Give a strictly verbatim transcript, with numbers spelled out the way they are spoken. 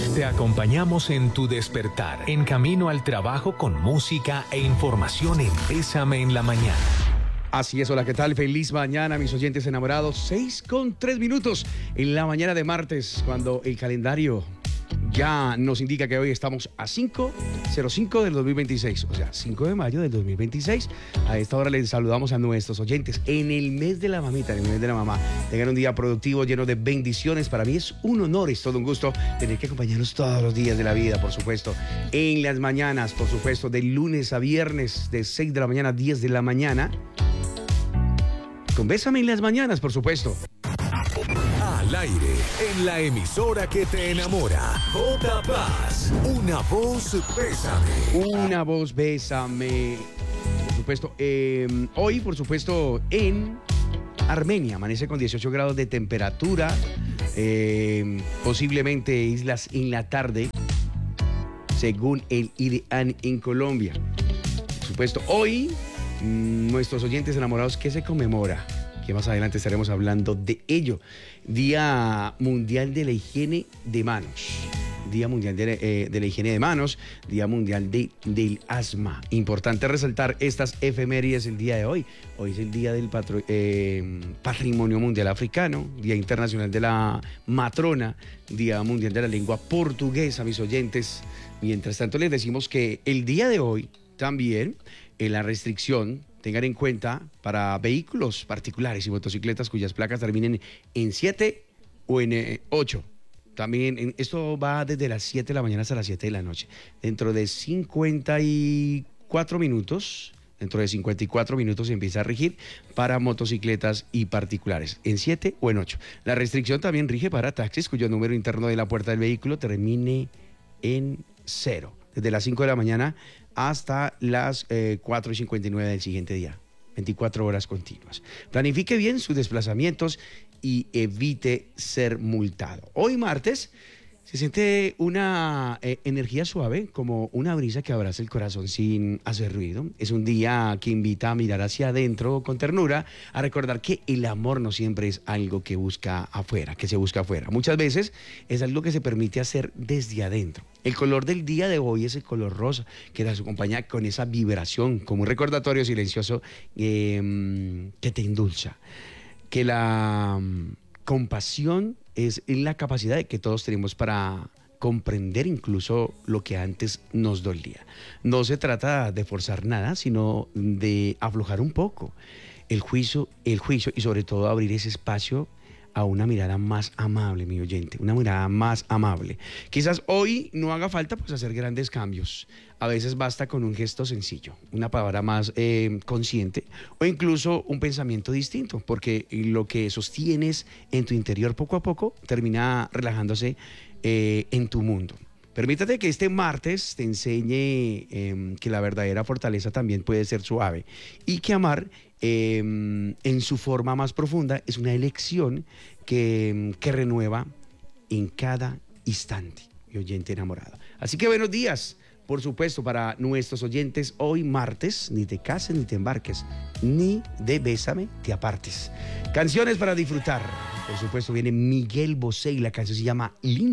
Te acompañamos en tu despertar, en camino al trabajo con música e información en Bésame en la Mañana. Así es, hola, ¿qué tal? Feliz mañana, mis oyentes enamorados. Seis con tres minutos en la mañana de martes, cuando el calendario ya nos indica que hoy estamos a cinco cero cinco del dos mil veintiséis, o sea, cinco de mayo del dos mil veintiséis. A esta hora les saludamos a nuestros oyentes en el mes de la mamita, en el mes de la mamá. Tengan un día productivo, lleno de bendiciones. Para mí es un honor, es todo un gusto tener que acompañarnos todos los días de la vida, por supuesto. En las mañanas, por supuesto, de lunes a viernes, de seis de la mañana a diez de la mañana. Con Bésame en las mañanas, por supuesto. Al aire, en la emisora que te enamora. J. Paz, una voz Bésame. Una voz Bésame. Por supuesto, eh, hoy, por supuesto, en Armenia amanece con dieciocho grados de temperatura. Eh, posiblemente islas en la tarde, según el IDEAN en Colombia. Por supuesto, hoy, nuestros oyentes enamorados, ¿qué se conmemora? Que más adelante estaremos hablando de ello. Día Mundial de la Higiene de Manos. Día Mundial de, eh, de la Higiene de Manos. Día Mundial de, del Asma. Importante resaltar estas efemérides el día de hoy. Hoy es el Día del patro, eh, Patrimonio Mundial Africano. Día Internacional de la Matrona. Día Mundial de la Lengua Portuguesa, mis oyentes. Mientras tanto, les decimos que el día de hoy también en la restricción, tengan en cuenta, para vehículos particulares y motocicletas cuyas placas terminen en siete o en eh, ocho. También en, esto va desde las siete de la mañana hasta las siete de la noche. Dentro de cincuenta y cuatro minutos, dentro de cincuenta y cuatro minutos se empieza a regir para motocicletas y particulares, en siete o en ocho. La restricción también rige para taxis cuyo número interno de la puerta del vehículo termine en cero. Desde las cinco de la mañana hasta las eh, cuatro y cincuenta y nueve del siguiente día. veinticuatro horas continuas. Planifique bien sus desplazamientos y evite ser multado. Hoy martes se siente una eh, energía suave, como una brisa que abraza el corazón sin hacer ruido. Es un día que invita a mirar hacia adentro con ternura, a recordar que el amor no siempre es algo que busca afuera, que se busca afuera. Muchas veces es algo que se permite hacer desde adentro. El color del día de hoy es el color rosa, que nos acompaña con esa vibración, como un recordatorio silencioso eh, que te endulza. Que la um, compasión es la capacidad de que todos tenemos para comprender incluso lo que antes nos dolía. No se trata de forzar nada, sino de aflojar un poco el juicio, el juicio y sobre todo abrir ese espacio a una mirada más amable, mi oyente, una mirada más amable. Quizás hoy no haga falta pues hacer grandes cambios. A veces basta con un gesto sencillo, una palabra más eh, consciente o incluso un pensamiento distinto, porque lo que sostienes en tu interior poco a poco termina relajándose eh, en tu mundo. Permítate que este martes te enseñe eh, que la verdadera fortaleza también puede ser suave y que amar eh, en su forma más profunda es una elección que, que renueva en cada instante, mi oyente enamorado. Así que buenos días, por supuesto, para nuestros oyentes hoy martes. Ni te cases ni te embarques, ni de Bésame te apartes. Canciones para disfrutar. Por supuesto, viene Miguel Bosé y la canción se llama Lindo.